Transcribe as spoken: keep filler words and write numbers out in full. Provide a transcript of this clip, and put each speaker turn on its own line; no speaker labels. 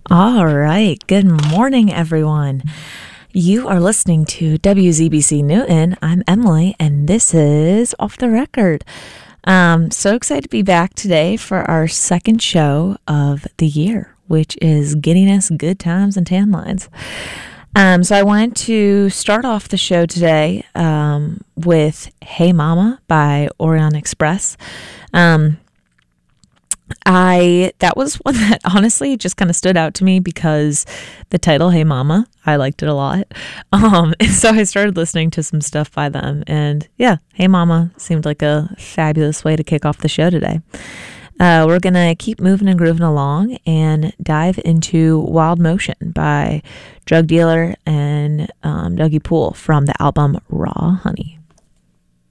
All right. Good morning, everyone. You are listening to W Z B C Newton. I'm Emily, and this is Off the Record. Um, so excited to be back today for our second show of the year, which is getting us good times and tan lines. Um, so I wanted to start off the show today um, with Hey Mama by Orion Express. Um, I that was one that honestly just kind of stood out to me because the title Hey Mama, I liked it a lot. Um, and so I started listening to some stuff by them, and yeah, Hey Mama seemed like a fabulous way to kick off the show today. Uh, we're gonna keep moving and grooving along and dive into Wild Motion by Drug Dealer and um, Dougie Poole from the album Raw Honey.